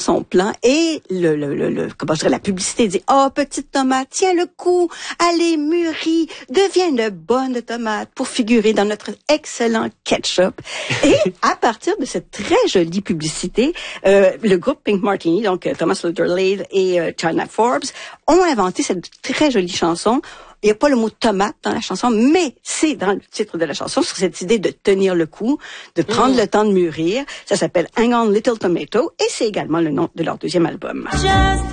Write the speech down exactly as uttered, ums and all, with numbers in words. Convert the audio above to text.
son plan et le, le, le, le comment je dirais, la publicité dit, oh, petite tomate, tiens le coup, allez, mûris, deviens une bonne tomate pour figurer dans notre excellent ketchup. Et à partir de cette très jolie publicité, euh, le groupe Pink Martini, donc euh, Thomas Luther et euh, China Forbes, ont inventé cette très jolie chanson. Il n'y a pas le mot tomate dans la chanson, mais c'est dans le titre de la chanson, sur cette idée de tenir le coup, de prendre mmh. le temps de mûrir. Ça s'appelle Hang On Little Tomato et c'est également le nom de leur deuxième album. Just